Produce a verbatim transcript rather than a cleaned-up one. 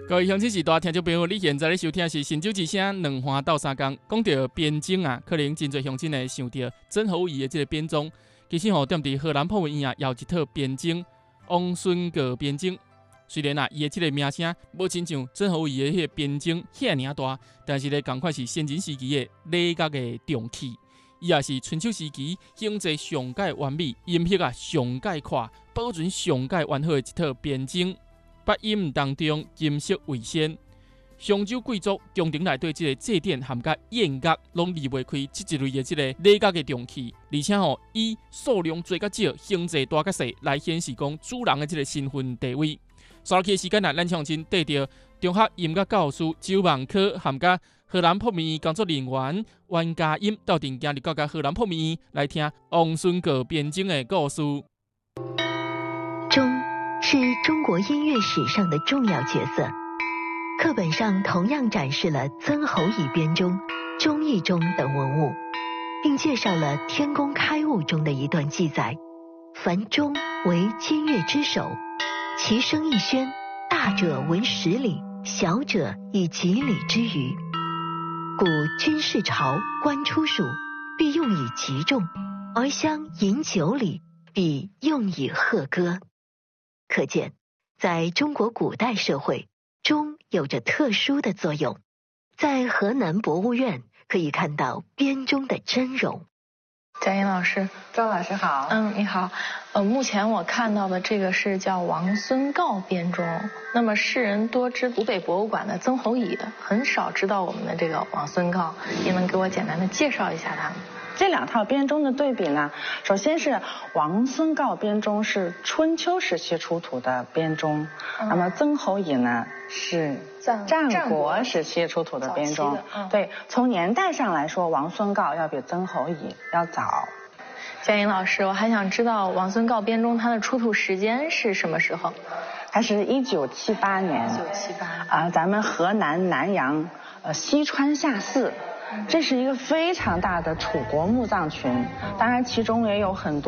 各位乡亲时代听众朋友，你现在咧收听的是新酒之声两花斗三工。讲到编钟啊，可能真侪乡亲会想到曾侯乙的这个编钟。其实吼，踮伫荷兰破院啊，也有一套编钟——王孙阁编钟。虽然啊，伊的这个名声无亲像曾侯乙的迄个编钟遐尔大，但是咧，同款是先秦时期的礼乐的重器。伊也是春秋时期形制上界完美、音色啊上界快、保存上界完好的一套编钟。八音当中，音色为先。商周贵族宫廷内对这个祭典含甲宴乐，拢离袂开这一类的这个礼乐的重器，而且吼、哦、以数量最较少、形制大较细来显示讲主人的这个身份地位。刷起的时间啊，咱相亲带着中学音乐教师周万科含甲荷兰破面工作人员袁嘉音到顶今日到甲荷兰破面来听王孙阁编钟的故事。 钟是中国音乐史上的重要角色，课本上同样展示了曾侯乙编钟、钟义钟等文物，并介绍了《天工开物》中的一段记载：凡钟为金乐之首，其声一宣，大者闻十里，小者以几里之余。故军事朝，官出属，必用以击中；而乡饮酒礼，必用以贺歌。可见，在中国古代社会，钟有着特殊的作用。在河南博物院可以看到编钟的真容。 嘉音老师， 赵老师好。 嗯，你好。呃，目前我看到的这个是叫王孙告编钟。那么世人多知湖北博物馆的曾侯乙，很少知道我们的这个王孙告。您能给我简单的介绍一下他们？ 这两套编钟的对比呢，首先是王孙告编钟是春秋时期出土的编钟，嗯、那么曾侯乙呢是战国时期出土的编钟。嗯、对，从年代上来说，王孙告要比曾侯乙要早。 嘉音老师，我还想知道王孙告编钟它的出土时间是什么时候？ 它是一九七八年。 一九七八年啊，咱们河南南阳呃西川下寺。这是一个非常大的楚国墓葬群，当然其中也有很多